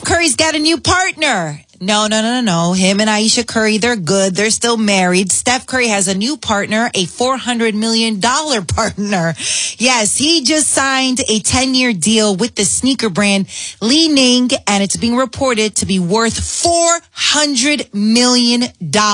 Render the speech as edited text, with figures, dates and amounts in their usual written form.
Curry's got a new partner. No. Him and Ayesha Curry, they're good. They're still married. Steph Curry has a new partner, a $400 million partner. Yes, he just signed a 10-year deal with the sneaker brand Li Ning, and it's being reported to be worth $400 million.